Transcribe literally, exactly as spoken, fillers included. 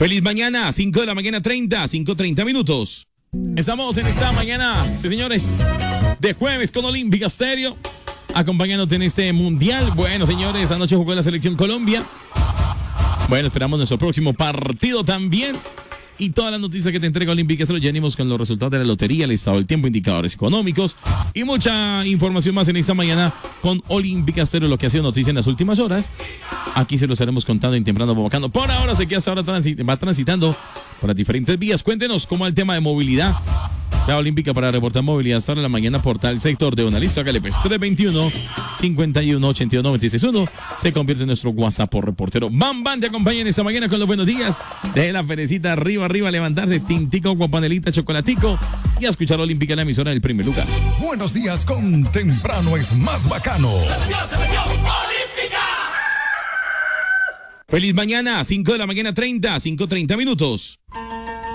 Feliz mañana, cinco de la mañana treinta, cinco treinta minutos. Estamos en esta mañana, sí señores, de jueves con Olímpica Estéreo, acompañándote en este mundial. Bueno señores, anoche jugó la selección Colombia. Bueno, esperamos nuestro próximo partido también. Y todas las noticias que te entrega Olímpica Estéreo, ya venimos con los resultados de la lotería, el estado del tiempo, indicadores económicos y mucha información más en esta mañana con Olímpica Estéreo, lo que ha sido noticia en las últimas horas. Aquí se lo estaremos contando en Temprano Bobacano. Por ahora, sé que hasta ahora transit- va transitando por las diferentes vías. Cuéntenos cómo va el tema de movilidad. La Olímpica para reportar movilidad hasta ahora en la mañana por tal sector de una lista. Hágale pues tres veintiuno, cincuenta y uno, ochenta y dos, noventa y seis uno. Se convierte en nuestro WhatsApp por reportero. Bam Bam te acompaña en esta mañana con los buenos días. De la ferecita arriba, arriba, levantarse. Tintico con panelita, chocolatico. Y a escuchar Olímpica en la emisora del primer lugar. Buenos días con Temprano es más bacano. Feliz mañana, cinco de la mañana treinta, cinco treinta minutos.